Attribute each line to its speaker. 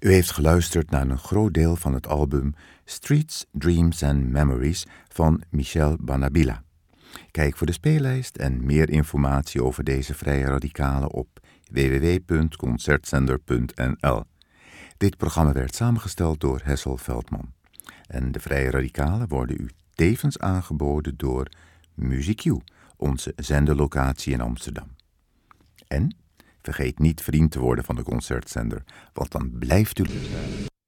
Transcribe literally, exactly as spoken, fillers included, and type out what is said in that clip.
Speaker 1: U heeft geluisterd naar een groot deel van het album Streets, Dreams and Memories van Michel Banabila. Kijk voor de speellijst en meer informatie over deze vrije radicalen op w w w punt concertzender punt n l. Dit programma werd samengesteld door Hessel Veldman. En de vrije radicalen worden u tevens aangeboden door MuziekU, onze zenderlocatie in Amsterdam. En vergeet niet vriend te worden van de Concertzender, want dan blijft u luisteren.